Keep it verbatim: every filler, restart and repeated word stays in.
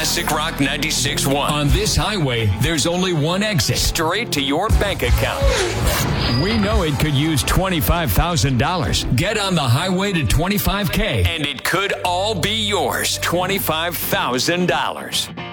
Classic Rock ninety-six point one. On this highway, there's only one exit. Straight to your bank account. We know it could use twenty-five thousand dollars. Get on the highway to twenty-five K. And it could all be yours. twenty-five thousand dollars.